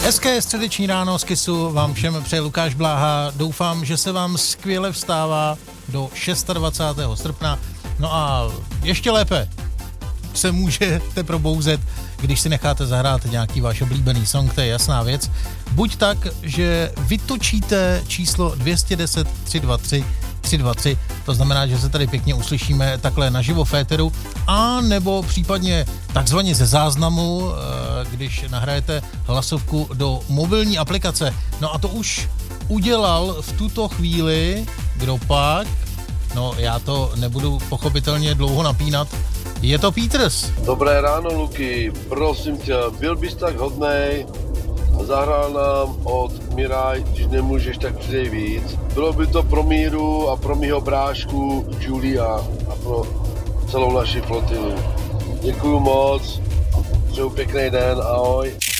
Hezké středeční ráno z Kissu vám všem přeje Lukáš Bláha. Doufám, že se vám skvěle vstává do 26. srpna. No a ještě lépe se můžete probouzet, když si necháte zahrát nějaký váš oblíbený song, to je jasná věc. Buď tak, že vytočíte číslo 210 323 323, to znamená, že se tady pěkně uslyšíme takhle naživo v éteru, a nebo případně takzvaně ze záznamu, když nahrajete hlasovku do mobilní aplikace. No a to už udělal v tuto chvíli, kdo pak? No já to nebudu pochopitelně dlouho napínat. Je to Peters. Dobré ráno, Luky. Prosím tě, byl bys tak hodnej a zahrál nám od Miraj, když nemůžeš, tak přidej víc. Bylo by to pro Míru a pro mýho brášku Julia a pro celou naši flotilu. Děkuju moc, přeju pěkný den, ahoj.